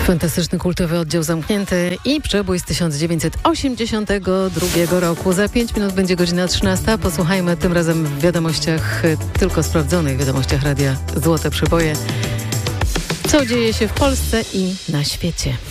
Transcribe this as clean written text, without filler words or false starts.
Fantastyczny, kultowy oddział zamknięty i przebój z 1982 roku. Za 5 minut będzie godzina 13. Posłuchajmy tym razem w wiadomościach, tylko sprawdzonych wiadomościach Radia Złote Przeboje, co dzieje się w Polsce i na świecie.